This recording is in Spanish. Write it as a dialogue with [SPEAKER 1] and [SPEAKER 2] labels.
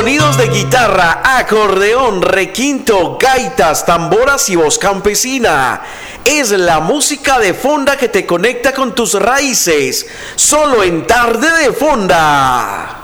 [SPEAKER 1] Sonidos de guitarra, acordeón, requinto, gaitas, tamboras y voz campesina. Es la música de fonda que te conecta con tus raíces. Solo en Tarde de Fonda.